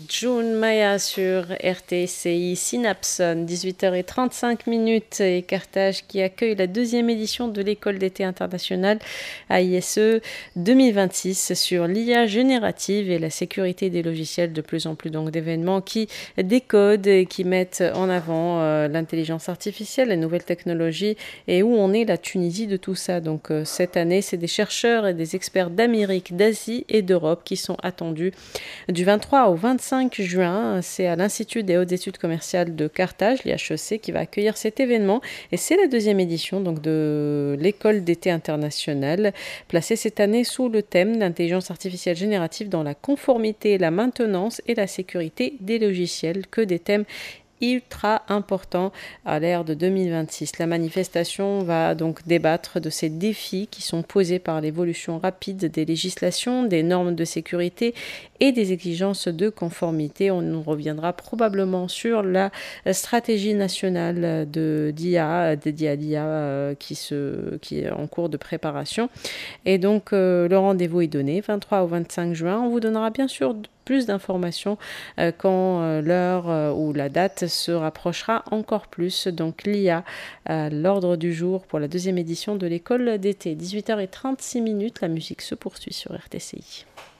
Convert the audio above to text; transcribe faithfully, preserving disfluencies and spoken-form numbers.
June Maya sur R T C I Synapson, dix-huit heures trente-cinq minutes, et Carthage qui accueille la deuxième édition de l'école d'été internationale A I S E deux mille vingt-six sur l'I A générative et la sécurité des logiciels. De plus en plus donc d'événements qui décodent et qui mettent en avant euh, l'intelligence artificielle, les nouvelles technologies, et où on est la Tunisie de tout ça. Donc euh, cette année, c'est des chercheurs et des experts d'Amérique, d'Asie et d'Europe qui sont attendus du vingt-trois au vingt-cinq juin. C'est à l'Institut des hautes études commerciales de Carthage, l'I H E C, qui va accueillir cet événement. Et c'est la deuxième édition donc, de l'école d'été internationale, placée cette année sous le thème d'intelligence artificielle générative dans la conformité, la maintenance et la sécurité des logiciels, que des thèmes ultra important à l'ère de deux mille vingt-six. La manifestation va donc débattre de ces défis qui sont posés par l'évolution rapide des législations, des normes de sécurité et des exigences de conformité. On reviendra probablement sur la stratégie nationale de d'I A, dédiée à l'I A euh, qui, se, qui est en cours de préparation. Et donc euh, le rendez-vous est donné, vingt-trois au vingt-cinq juin. On vous donnera bien sûr plus d'informations euh, quand euh, l'heure euh, ou la date se rapprochera encore plus. Donc l'I A à l'ordre du jour pour la deuxième édition de l'école d'été. dix-huit heures trente-six minutes, la musique se poursuit sur R T C I.